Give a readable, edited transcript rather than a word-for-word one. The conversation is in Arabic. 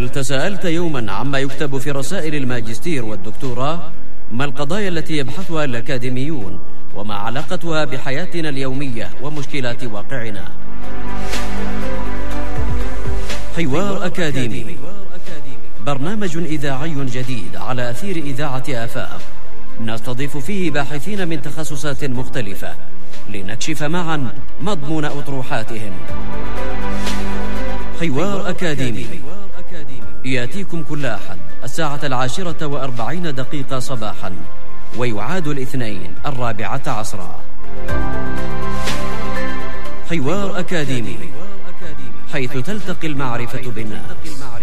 هل تساءلت يوما عما يكتب في رسائل الماجستير والدكتوراه؟ ما القضايا التي يبحثها الأكاديميون وما علاقتها بحياتنا اليومية ومشكلات واقعنا؟ حوار أكاديمي، برنامج إذاعي جديد على أثير إذاعة آفاق، نستضيف فيه باحثين من تخصصات مختلفة لنكشف معا مضمون أطروحاتهم. حوار أكاديمي يأتيكم كل أحد 10:40 صباحا، ويعاد الاثنين 4 عصرا. حوار أكاديمي، حيث تلتقي المعرفة بالناس.